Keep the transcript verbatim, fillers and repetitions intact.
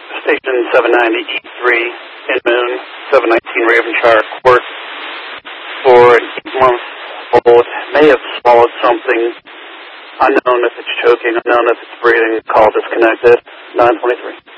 Station seven ninety E three in Moon, seven nineteen Ravenshire Court. For an eight-month-old, may have swallowed something. Unknown if it's choking, unknown if it's breathing. Call disconnected. nine twenty-three.